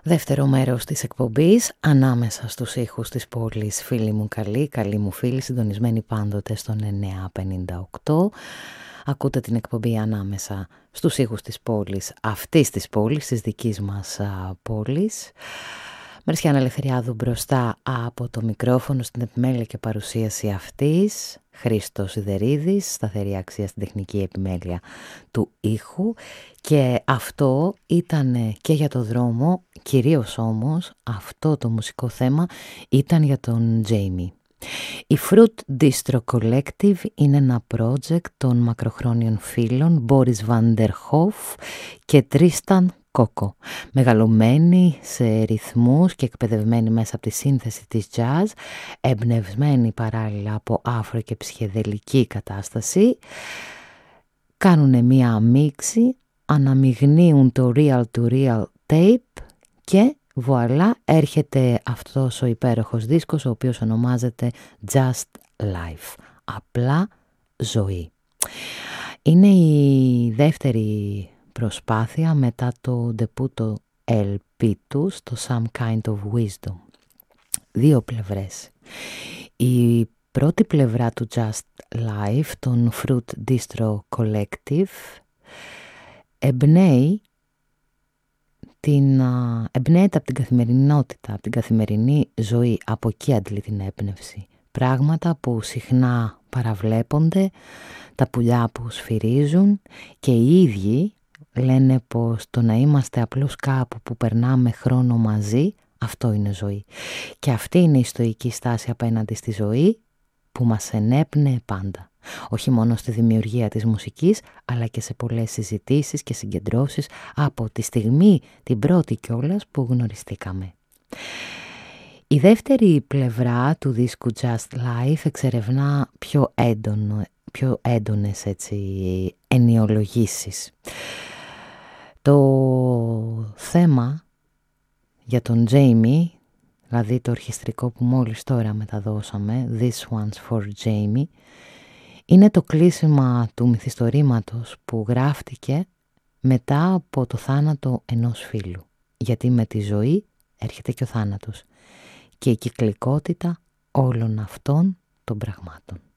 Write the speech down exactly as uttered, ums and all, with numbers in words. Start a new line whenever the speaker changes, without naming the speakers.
Δεύτερο μέρος της εκπομπής, ανάμεσα στους ήχους της πόλης. Φίλοι μου καλοί, καλοί μου φίλοι, συντονισμένοι πάντοτε στον εννιά πενήντα οκτώ. Ακούτε την εκπομπή ανάμεσα στους ήχους της πόλης, αυτής της πόλης, της δικής μας α, πόλης. Μερσιάνα Ελευθεριάδου μπροστά από το μικρόφωνο στην επιμέλεια και παρουσίαση αυτής. Χρήστος Σιδερίδης, σταθερή αξία στην τεχνική επιμέλεια του ήχου. Και αυτό ήταν και για το δρόμο, κυρίως όμως αυτό το μουσικό θέμα ήταν για τον Jamie. Η Fruit Distro Collective είναι ένα project των μακροχρόνιων φίλων Boris van der Hof και Tristan Κόκο, μεγαλωμένοι σε ρυθμούς και εκπαιδευμένοι μέσα από τη σύνθεση της jazz, εμπνευσμένοι παράλληλα από άφρο και ψυχεδελική κατάσταση, κάνουν μία μίξη, αναμειγνύουν το real to real tape και βουαλά έρχεται αυτός ο υπέροχος δίσκος, ο οποίος ονομάζεται Just Life, απλά ζωή. Είναι η δεύτερη προσπάθεια μετά το ντεπούτο ελ πι του στο Some Kind of Wisdom. Δύο πλευρές. Η πρώτη πλευρά του Just Life, των Fruit Distro Collective, εμπνέει την, εμπνέεται από την καθημερινότητα, από την καθημερινή ζωή. Από εκεί αντλεί την έμπνευση. Πράγματα που συχνά παραβλέπονται, τα πουλιά που σφυρίζουν, και οι ίδιοι λένε πως το να είμαστε απλώς κάπου που περνάμε χρόνο μαζί, αυτό είναι ζωή. Και αυτή είναι η στοική στάση απέναντι στη ζωή που μας ενέπνεε πάντα. Όχι μόνο στη δημιουργία της μουσικής, αλλά και σε πολλές συζητήσεις και συγκεντρώσεις από τη στιγμή την πρώτη κιόλας που γνωριστήκαμε. Η δεύτερη πλευρά του δίσκου Just Life εξερευνά πιο, έντονο, πιο έντονες έτσι, ενιολογήσεις. Το θέμα για τον Jamie, δηλαδή το ορχιστρικό που μόλις τώρα μεταδώσαμε, This One's for Jamie, είναι το κλείσιμα του μυθιστορήματος που γράφτηκε μετά από το θάνατο ενός φίλου. Γιατί με τη ζωή έρχεται και ο θάνατος και η κυκλικότητα όλων αυτών των πραγμάτων.